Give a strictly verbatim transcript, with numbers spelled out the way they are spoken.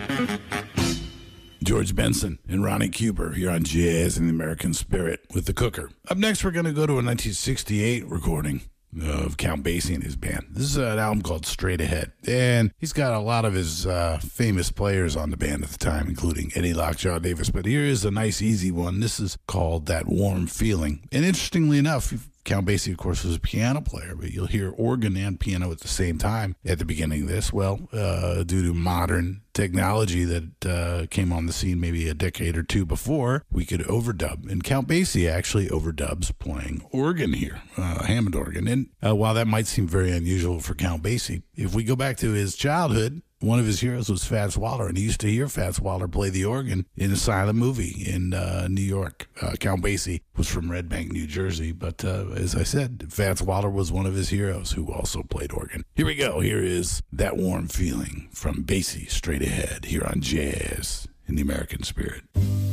George Benson and Ronnie Cooper here on Jazz in the American Spirit with the Cooker. Up next, we're going to go to a nineteen sixty-eight recording of Count Basie and his band. This is an album called Straight Ahead, and he's got a lot of his uh, famous players on the band at the time, including Eddie Lockjaw Davis, but here is a nice, easy one. This is called That Warm Feeling, and interestingly enough, Count Basie, of course, was a piano player, but you'll hear organ and piano at the same time at the beginning of this. Well, uh, due to modern technology that uh, came on the scene maybe a decade or two before, we could overdub. And Count Basie actually overdubs playing organ here, uh, Hammond organ. And uh, while that might seem very unusual for Count Basie, if we go back to his childhood, one of his heroes was Fats Waller, and he used to hear Fats Waller play the organ in a silent movie in uh, New York. Uh, Count Basie was from Red Bank, New Jersey, but uh, as I said, Fats Waller was one of his heroes who also played organ. Here we go. Here is That Warm Feeling from Basie, Straight Ahead, here on Jazz in the American Spirit.